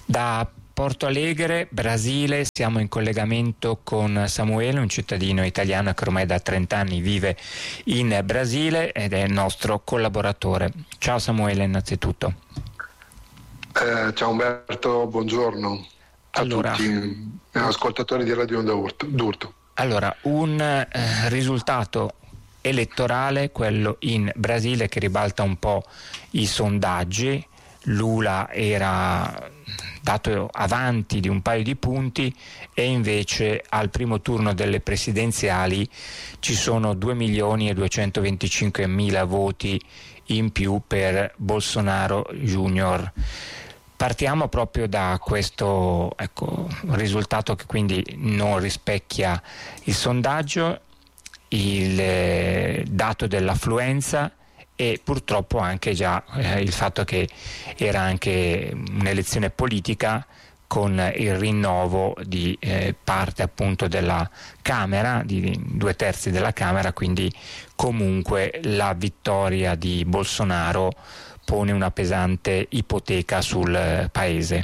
Da Porto Alegre, Brasile, siamo in collegamento con Samuele, un cittadino italiano che ormai da 30 anni vive in Brasile ed è il nostro collaboratore. Ciao Samuele, innanzitutto. Ciao Umberto, buongiorno a tutti gli ascoltatori di Radio Onda d'Urto. Allora, un risultato elettorale, quello in Brasile, che ribalta un po' i sondaggi. Lula era dato avanti di un paio di punti e invece al primo turno delle presidenziali ci sono 2.225.000 voti in più per Bolsonaro Junior. Partiamo proprio da questo risultato che quindi non rispecchia il sondaggio, il dato dell'affluenza e purtroppo anche già il fatto che era anche un'elezione politica con il rinnovo di parte appunto della Camera, di 2/3 della Camera, quindi comunque la vittoria di Bolsonaro pone una pesante ipoteca sul paese.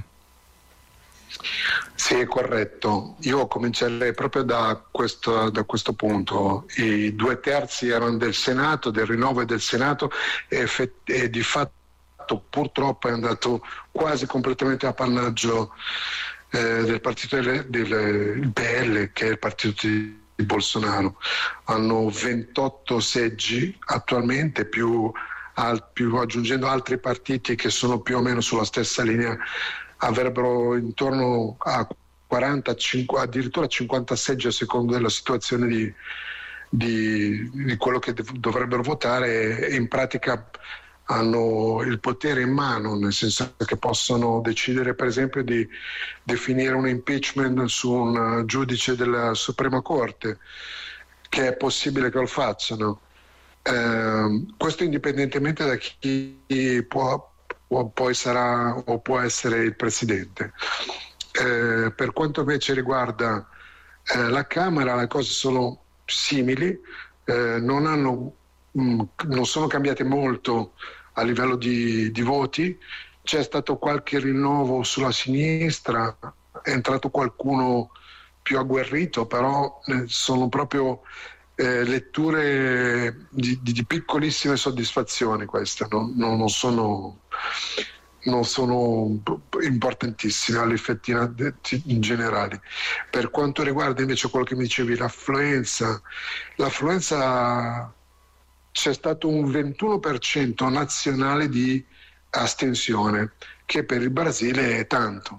Sì, è corretto. Io comincerei proprio da questo punto. I 2/3 erano del Senato, del rinnovo del Senato e di fatto purtroppo è andato quasi completamente a appannaggio del partito del PL, che è il partito di Bolsonaro. Hanno 28 seggi attualmente, più aggiungendo altri partiti che sono più o meno sulla stessa linea, avrebbero intorno a 40, addirittura 50 seggi a seconda della situazione di quello che dovrebbero votare, e in pratica hanno il potere in mano, nel senso che possono decidere per esempio di definire un impeachment su un giudice della Suprema Corte, che è possibile che lo facciano. Questo indipendentemente da chi poi sarà o può essere il presidente. Per quanto invece riguarda la Camera, le cose sono simili, non sono cambiate molto a livello di voti. C'è stato qualche rinnovo sulla sinistra, è entrato qualcuno più agguerrito, però sono proprio letture di piccolissime soddisfazioni queste, non sono importantissime agli effetti in generale. Per quanto riguarda invece quello che mi dicevi, l'affluenza c'è stato un 21% nazionale di astensione, che per il Brasile è tanto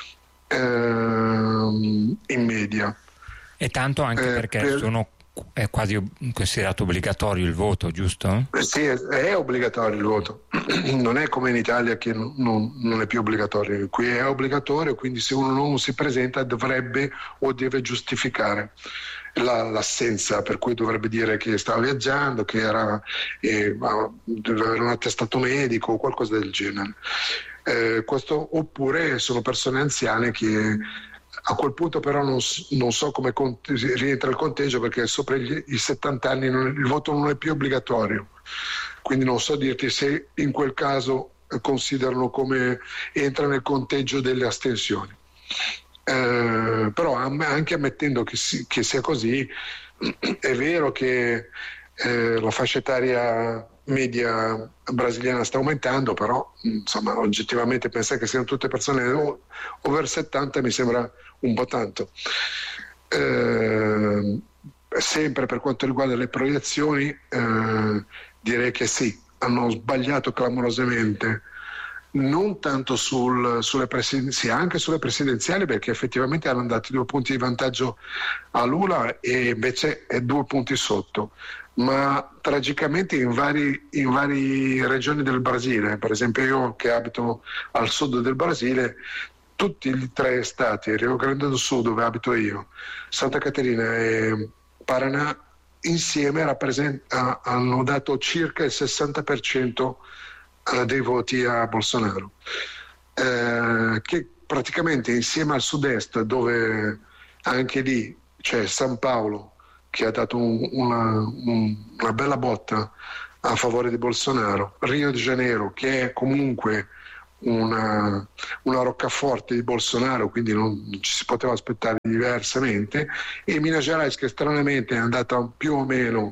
in media. E tanto anche perché è quasi considerato obbligatorio il voto, giusto? Sì, è obbligatorio il voto, non è come in Italia che non è più obbligatorio. Qui è obbligatorio, quindi se uno non si presenta dovrebbe o deve giustificare l'assenza, per cui dovrebbe dire che stava viaggiando, che deve avere un attestato medico o qualcosa del genere. Questo, oppure sono persone anziane che a quel punto però non so come rientra il conteggio, perché sopra i 70 anni il voto non è più obbligatorio, quindi non so dirti se in quel caso considerano come entra nel conteggio delle astensioni. Però anche ammettendo che sia così, è vero che la fascia etaria media brasiliana sta aumentando, però insomma oggettivamente pensare che siano tutte persone over 70 mi sembra un po' tanto. Sempre per quanto riguarda le proiezioni, direi che sì, hanno sbagliato clamorosamente, non tanto sulle presidenziali, anche sulle presidenziali, perché effettivamente hanno dato 2 punti di vantaggio a Lula e invece è 2 punti sotto, ma tragicamente in varie regioni del Brasile. Per esempio io che abito al sud del Brasile, tutti i 3 stati, Rio Grande do Sul dove abito io, Santa Caterina e Paraná, insieme hanno dato circa il 60% dei voti a Bolsonaro, che praticamente insieme al sud-est, dove anche lì c'è San Paolo che ha dato una bella botta a favore di Bolsonaro, Rio de Janeiro che è comunque una roccaforte di Bolsonaro, quindi non ci si poteva aspettare diversamente, e Minas Gerais, che stranamente è andata più o meno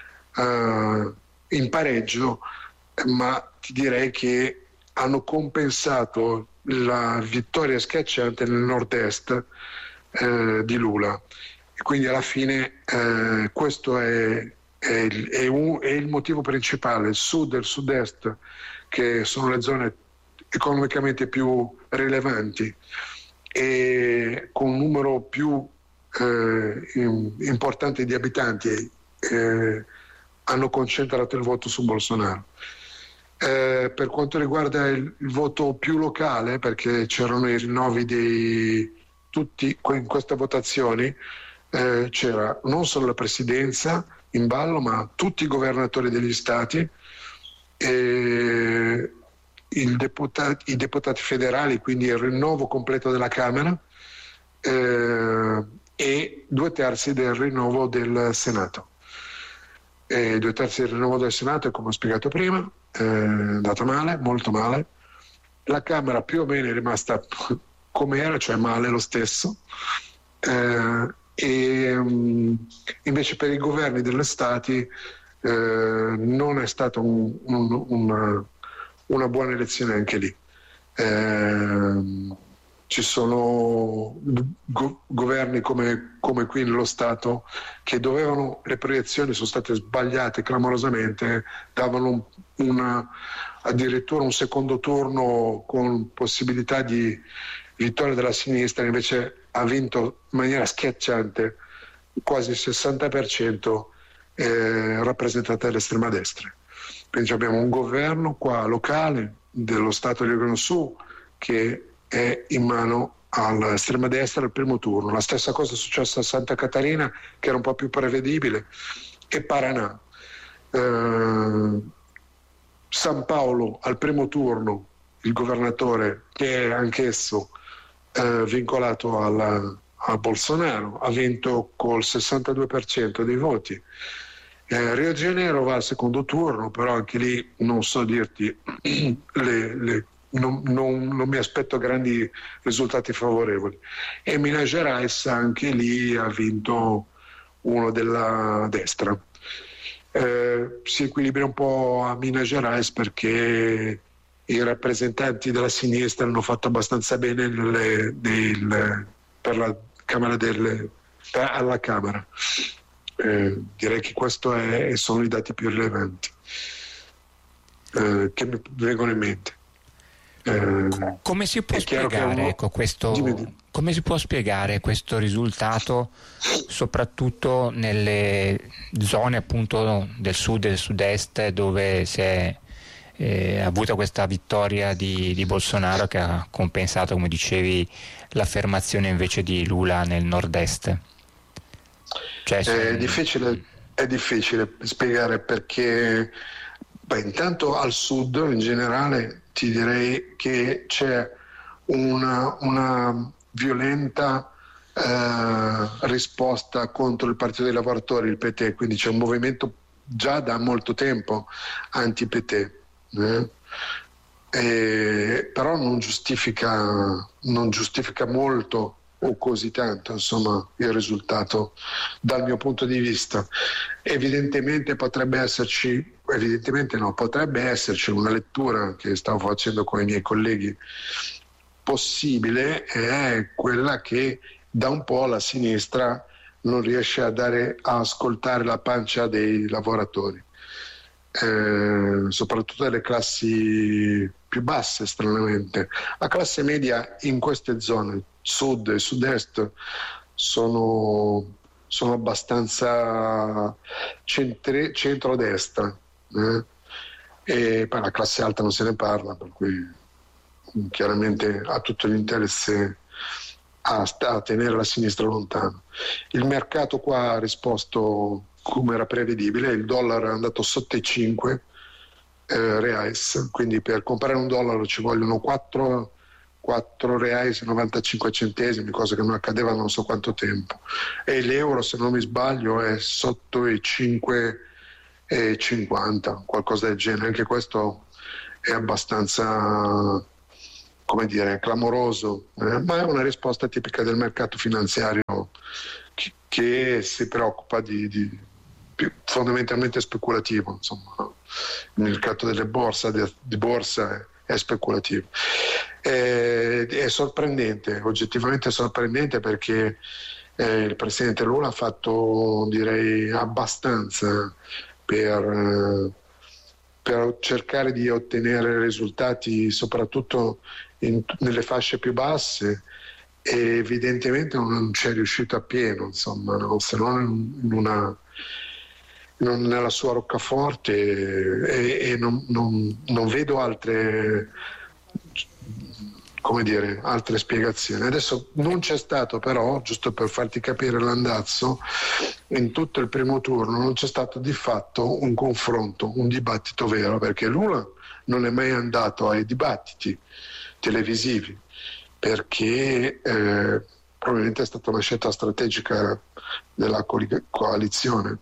in pareggio, ma ti direi che hanno compensato la vittoria schiacciante nel nord-est di Lula, e quindi alla fine questo è il motivo principale. Il sud e il sud-est, che sono le zone economicamente più rilevanti e con un numero più importante di abitanti, hanno concentrato il voto su Bolsonaro. Per quanto riguarda il voto più locale, perché c'erano i rinnovi di tutti in queste votazioni, c'era non solo la presidenza in ballo, ma tutti i governatori degli stati, i deputati federali, quindi il rinnovo completo della Camera, e 2/3 del rinnovo del Senato. 2/3 del rinnovo del Senato, come ho spiegato prima, è andata male, molto male. La Camera più o meno è rimasta come era, cioè male lo stesso. Invece per i governi degli stati non è stata una buona elezione anche lì. Ci sono governi come qui nello Stato che le proiezioni sono state sbagliate clamorosamente, davano addirittura un secondo turno con possibilità di vittoria della sinistra, invece ha vinto in maniera schiacciante, quasi il 60%, rappresentata dall'estrema destra. Quindi abbiamo un governo qua locale dello Stato di Rio Grande do Sul che è in mano all'estrema destra al primo turno. La stessa cosa è successa a Santa Catarina, che era un po' più prevedibile, e Paraná. San Paolo al primo turno, il governatore, che è anch'esso vincolato a Bolsonaro, ha vinto col 62% dei voti. Rio de Janeiro va al secondo turno, però anche lì non so dirti, non mi aspetto grandi risultati favorevoli. E Minas Gerais anche lì ha vinto uno della destra. Si equilibra un po' a Minas Gerais perché i rappresentanti della sinistra hanno fatto abbastanza bene per la Camera alla Camera. Direi che questo sono i dati più rilevanti che mi vengono in mente. Come si può spiegare come si può spiegare questo risultato, soprattutto nelle zone appunto del sud e del sud-est, dove si è avuta questa vittoria di Bolsonaro, che ha compensato, come dicevi, l'affermazione invece di Lula nel nord-est? È difficile spiegare, perché intanto al sud in generale ti direi che c'è una violenta risposta contro il Partito dei Lavoratori, il PT, quindi c'è un movimento già da molto tempo anti-PT, però non giustifica molto o così tanto, insomma, il risultato dal mio punto di vista. Potrebbe esserci una lettura che stavo facendo con i miei colleghi possibile, è quella che da un po' la sinistra non riesce a ascoltare la pancia dei lavoratori, soprattutto delle classi più basse. Stranamente la classe media in queste zone sud e sud-est sono abbastanza centro-destra, e poi la classe alta non se ne parla, per cui chiaramente ha tutto l'interesse a tenere la sinistra lontano. Il mercato qua ha risposto come era prevedibile, il dollaro è andato sotto i 5 reais, quindi per comprare un dollaro ci vogliono 4 reais e 95 centesimi, cosa che non accadeva non so quanto tempo, e l'euro, se non mi sbaglio, è sotto i 5,50, qualcosa del genere. Anche questo è abbastanza come dire, clamoroso, ma è una risposta tipica del mercato finanziario che si preoccupa di fondamentalmente speculativo, insomma. Il mercato delle di borsa è speculativo. È sorprendente, oggettivamente sorprendente, perché il presidente Lula ha fatto, direi, abbastanza per cercare di ottenere risultati soprattutto nelle fasce più basse, e evidentemente non ci è riuscito appieno, insomma, no? Se non nella sua roccaforte, e non vedo altre, come dire, altre spiegazioni. Adesso non c'è stato, però, giusto per farti capire l'andazzo, in tutto il primo turno non c'è stato di fatto un confronto, un dibattito vero, perché Lula non è mai andato ai dibattiti televisivi, perché probabilmente è stata una scelta strategica della coalizione,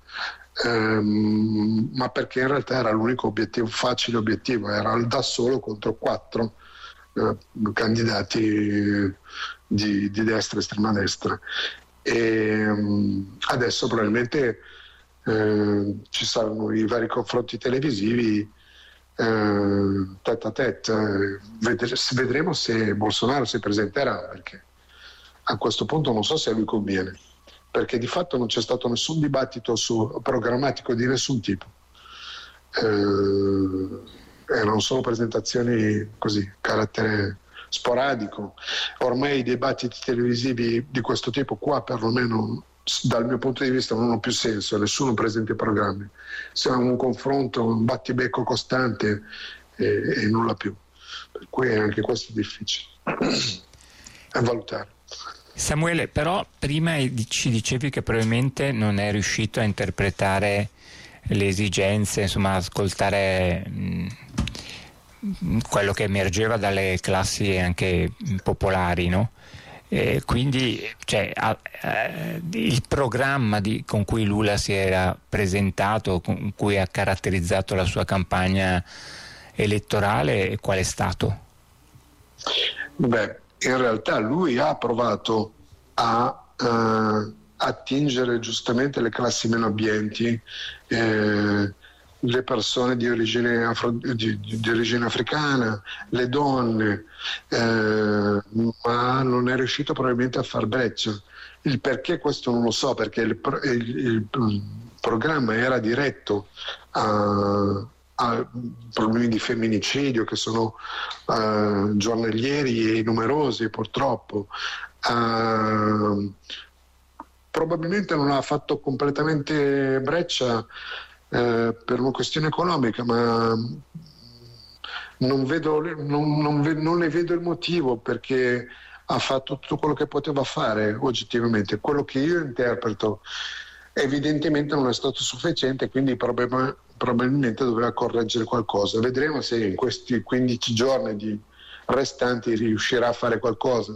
ma perché in realtà era l'unico facile obiettivo, era da solo contro 4 candidati di destra, estrema destra. E adesso probabilmente ci saranno i vari confronti televisivi, tête à tête. Vedremo se Bolsonaro si presenterà, perché a questo punto non so se a lui conviene, perché di fatto non c'è stato nessun dibattito programmatico di nessun tipo. Erano solo presentazioni così, carattere sporadico. Ormai i dibattiti televisivi di questo tipo qua, perlomeno dal mio punto di vista, non hanno più senso, nessuno presenta i programmi. Siamo un confronto, un battibecco costante e nulla più. Per cui anche questo è difficile a valutare. Samuele, però prima ci dicevi che probabilmente non è riuscito a interpretare le esigenze, insomma, ascoltare quello che emergeva dalle classi anche popolari, no? Quindi il programma con cui Lula si era presentato, con cui ha caratterizzato la sua campagna elettorale, qual è stato? Beh, in realtà lui ha provato a attingere giustamente le classi meno abbienti, le persone di origine africana, le donne, ma non è riuscito probabilmente a far breccia. Il perché questo non lo so, perché il programma era diretto a problemi di femminicidio che sono giornalieri e numerosi, purtroppo. Probabilmente non ha fatto completamente breccia per una questione economica, ma non ne vedo il motivo, perché ha fatto tutto quello che poteva fare oggettivamente. Quello che io interpreto evidentemente non è stato sufficiente, quindi probabilmente doveva correggere qualcosa. Vedremo se in questi 15 giorni restanti riuscirà a fare qualcosa.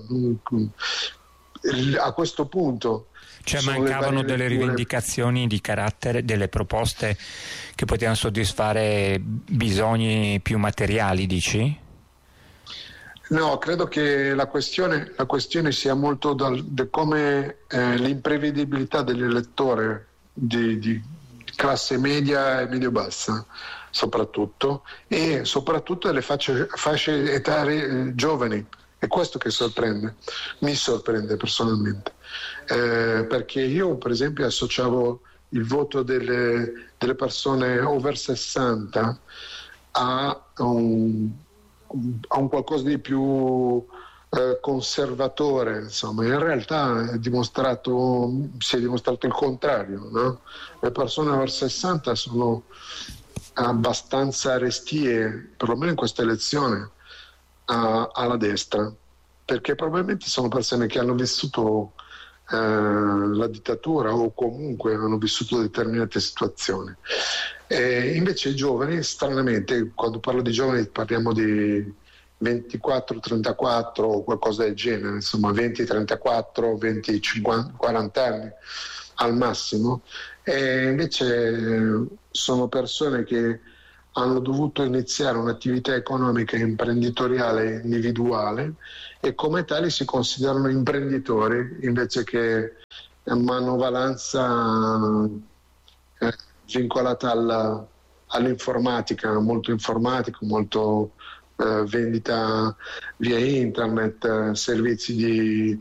A questo punto mancavano delle rivendicazioni di carattere, delle proposte che potevano soddisfare bisogni più materiali, dici? No, credo che la questione sia molto come l'imprevedibilità dell'elettore di classe media e medio-bassa, soprattutto, e soprattutto delle fasce etarie giovani. È questo che mi sorprende personalmente, perché io per esempio associavo il voto delle persone over 60 a un qualcosa di più conservatore, insomma. In realtà si è dimostrato il contrario, no? Le persone over 60 sono abbastanza restie, perlomeno in questa elezione, alla destra, perché probabilmente sono persone che hanno vissuto la dittatura, o comunque hanno vissuto determinate situazioni. Invece i giovani, stranamente, quando parlo di giovani parliamo di 24-34 o qualcosa del genere, insomma 20-34, 20-40 anni al massimo, e invece sono persone che hanno dovuto iniziare un'attività economica e imprenditoriale individuale e come tali si considerano imprenditori invece che manovalanza vincolata all'informatica, molto informatico, molto vendita via internet, servizi di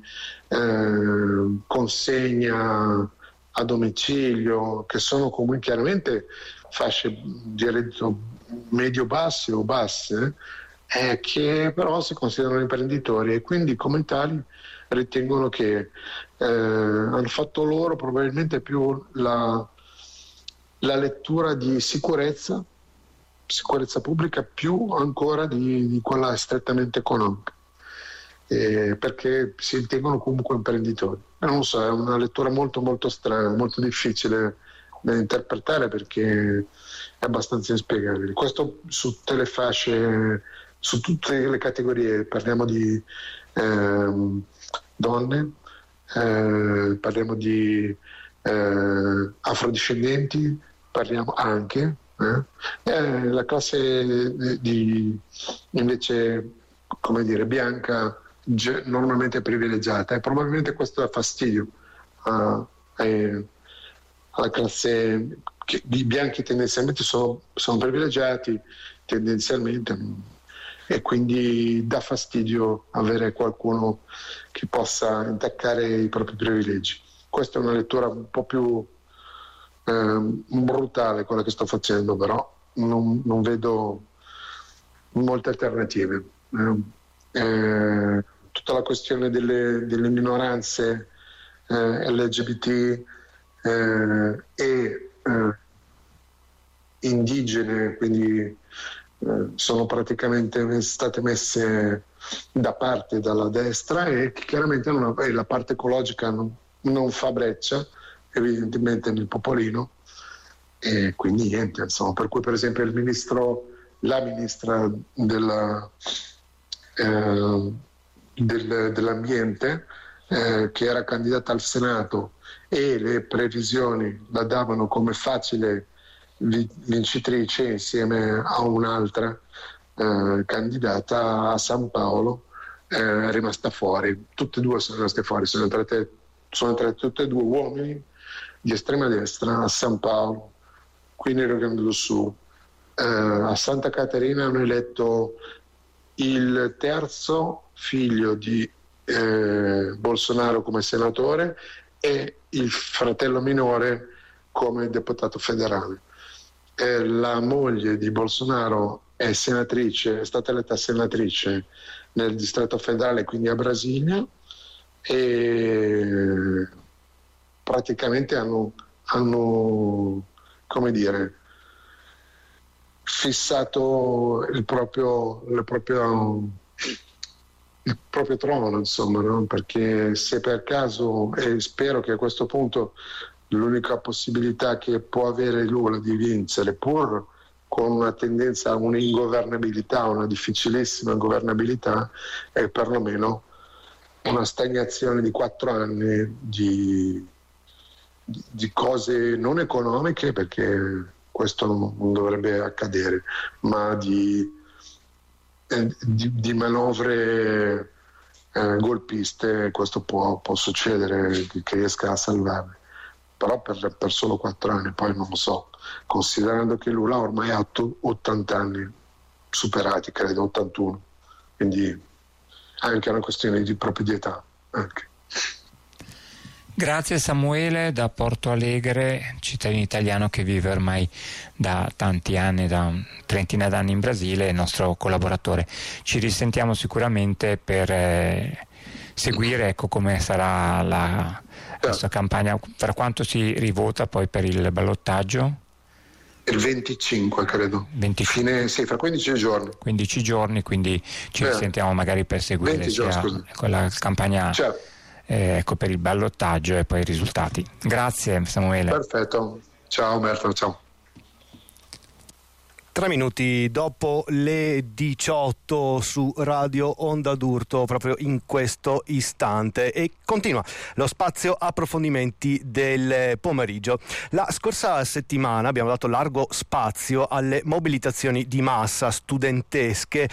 consegna a domicilio, che sono comunque chiaramente fasce di reddito medio-basse o basse, che però si considerano imprenditori e quindi come tali ritengono che hanno fatto loro probabilmente più la lettura di sicurezza pubblica più ancora di quella strettamente economica, perché si ritengono comunque imprenditori. Non so, è una lettura molto molto strana, molto difficile da interpretare perché è abbastanza inspiegabile. Questo su tutte le fasce, su tutte le categorie, parliamo di donne, parliamo di afrodiscendenti, parliamo anche la classe invece, come dire, bianca, normalmente privilegiata, e probabilmente questo dà fastidio alla classe i bianchi tendenzialmente sono privilegiati tendenzialmente, e quindi dà fastidio avere qualcuno che possa intaccare i propri privilegi. Questa è una lettura un po' più brutale quella che sto facendo, però non vedo molte alternative. Tutta la questione delle minoranze LGBT e indigene, quindi sono praticamente state messe da parte dalla destra, e chiaramente la parte ecologica non fa breccia evidentemente nel popolino, e quindi niente, insomma, per cui per esempio la ministra dell'ambiente che era candidata al Senato, e le previsioni la davano come facile vincitrice insieme a un'altra candidata a San Paolo, è rimasta fuori. Tutte e due sono rimaste fuori, sono entrate tutte e due uomini di estrema destra a San Paolo, qui nel Rio Grande do Sul. A Santa Caterina hanno eletto il terzo figlio di Bolsonaro come senatore e il fratello minore come deputato federale. La moglie di Bolsonaro è stata eletta senatrice nel distretto federale, quindi a Brasilia, e praticamente hanno come dire, fissato il proprio trono, insomma, no? Perché se per caso, e spero che a questo punto l'unica possibilità che può avere Lula di vincere, pur con una tendenza a un'ingovernabilità, una difficilissima governabilità, è perlomeno una stagnazione di 4 anni di cose non economiche, perché questo non dovrebbe accadere, ma di manovre golpiste. Questo può succedere, che riesca a salvarle, però per solo 4 anni, poi non lo so, considerando che Lula ormai ha 80 anni superati, credo 81, quindi anche una questione proprio di età anche. Grazie Samuele da Porto Alegre, cittadino italiano che vive ormai da tanti anni, da un trentina d'anni in Brasile, nostro collaboratore. Ci risentiamo sicuramente per seguire come sarà questa campagna, per quanto si rivota poi per il ballottaggio? Il 25 credo. 25. Sì, fra 15 giorni. 15 giorni, quindi ci risentiamo magari per seguire la campagna. Certo. Per il ballottaggio e poi i risultati. Grazie Samuele. Perfetto, ciao Umberto, ciao. 3 minuti dopo le 18 su Radio Onda d'Urto, proprio in questo istante, e continua lo spazio approfondimenti del pomeriggio. La scorsa settimana abbiamo dato largo spazio alle mobilitazioni di massa studentesche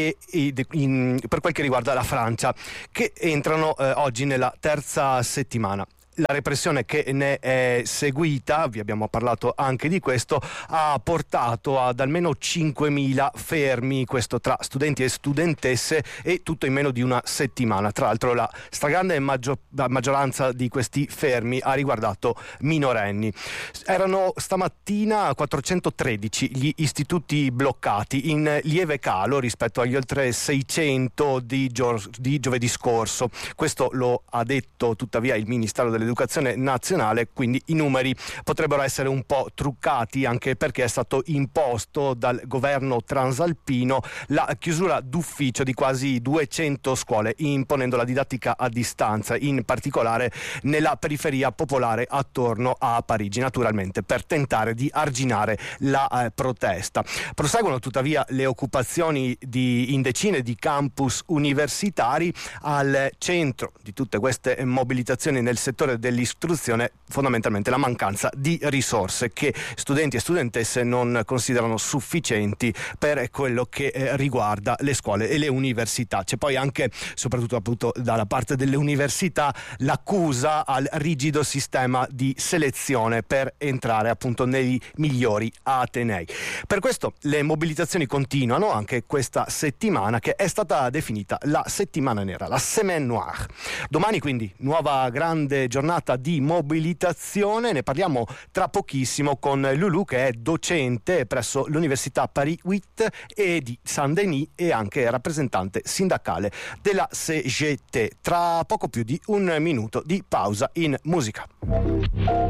per quel che riguarda la Francia, che entrano oggi nella terza settimana. La repressione che ne è seguita, vi abbiamo parlato anche di questo, ha portato ad almeno 5.000 fermi, questo tra studenti e studentesse, e tutto in meno di una settimana. Tra l'altro la stragrande maggioranza di questi fermi ha riguardato minorenni. Erano stamattina 413 gli istituti bloccati, in lieve calo rispetto agli oltre 600 di giovedì scorso. Questo lo ha detto tuttavia il Ministero dell'Educazione Nazionale, quindi i numeri potrebbero essere un po' truccati, anche perché è stato imposto dal governo transalpino la chiusura d'ufficio di quasi 200 scuole, imponendo la didattica a distanza, in particolare nella periferia popolare attorno a Parigi, naturalmente per tentare di arginare la protesta. Proseguono tuttavia le occupazioni in decine di campus universitari. Al centro di tutte queste mobilitazioni nel settore dell'istruzione, fondamentalmente la mancanza di risorse che studenti e studentesse non considerano sufficienti per quello che riguarda le scuole e le università. C'è poi anche, soprattutto appunto dalla parte delle università, l'accusa al rigido sistema di selezione per entrare appunto nei migliori atenei. Per questo le mobilitazioni continuano anche questa settimana, che è stata definita la settimana nera, la Semaine Noire. Domani quindi nuova grande giornata di mobilitazione, ne parliamo tra pochissimo con Lulu, che è docente presso l'Università Paris 8 e di Saint-Denis e anche rappresentante sindacale della CGT. Tra poco più di un minuto di pausa in musica.